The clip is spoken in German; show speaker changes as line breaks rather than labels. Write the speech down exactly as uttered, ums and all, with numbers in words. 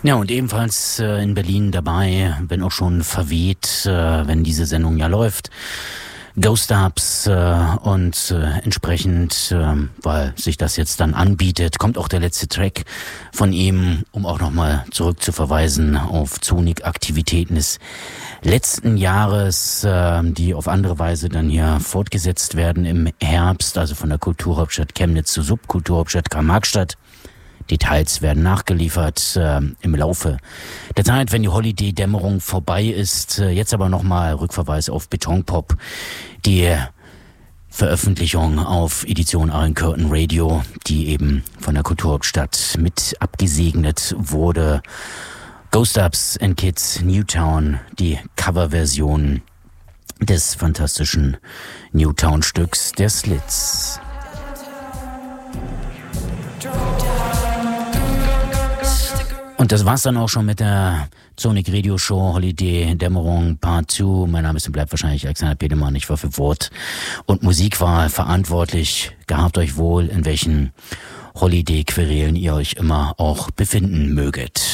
Ja, und ebenfalls äh, in Berlin dabei, wenn auch schon verweht, äh, wenn diese Sendung ja läuft, Ghost Dubs äh, und äh, entsprechend, äh, weil sich das jetzt dann anbietet, kommt auch der letzte Track von ihm, um auch nochmal zurückzuverweisen auf Zonik-Aktivitäten des letzten Jahres, äh, die auf andere Weise dann hier fortgesetzt werden im Herbst, also von der Kulturhauptstadt Chemnitz zur Subkulturhauptstadt Karl-Marx-Stadt. Details werden nachgeliefert äh, im Laufe der Zeit, wenn die Holiday-Dämmerung vorbei ist. Äh, jetzt aber nochmal Rückverweis auf Betonpop, die Veröffentlichung auf Edition Iron Curtain Radio, die eben von der Kulturhauptstadt mit abgesegnet wurde. Ghost Dubs and Kids Newtown, die Coverversion des fantastischen Newtown-Stücks der Slits. Und das war's dann auch schon mit der Zonik Radio Show Holiday Dämmerung Part zwei. Mein Name ist und bleibt wahrscheinlich Alexander Petermann. Ich war für Wort- und Musikwahl verantwortlich. Gehabt euch wohl, in welchen Holiday-Querelen ihr euch immer auch befinden möget.